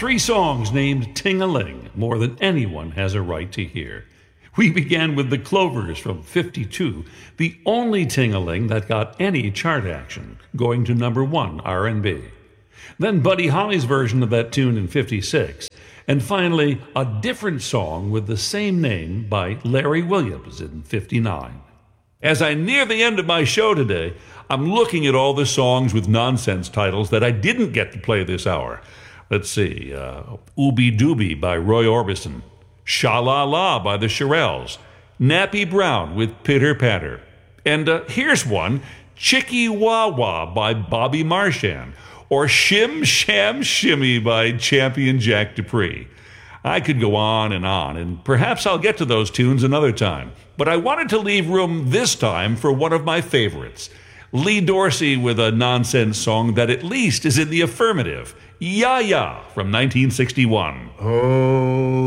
3 songs named Ting-a-Ling, more than anyone has a right to hear. We began with the Clovers from '52, the only Ting-a-Ling that got any chart action, going to number 1 R&B. Then Buddy Holly's version of that tune in '56, and finally a different song with the same name by Larry Williams in '59. As I near the end of my show today, I'm looking at all the songs with nonsense titles that I didn't get to play this hour. Let's see, Ooby Dooby by Roy Orbison, Sha-La-La by the Shirelles, Nappy Brown with Pitter Patter, and here's one, Chicky Wah Wah by Bobby Marchand, or Shim Sham Shimmy by Champion Jack Dupree. I could go on, and perhaps I'll get to those tunes another time. But I wanted to leave room this time for one of my favorites, Lee Dorsey with a nonsense song that at least is in the affirmative, Ya Ya from 1961. Oh,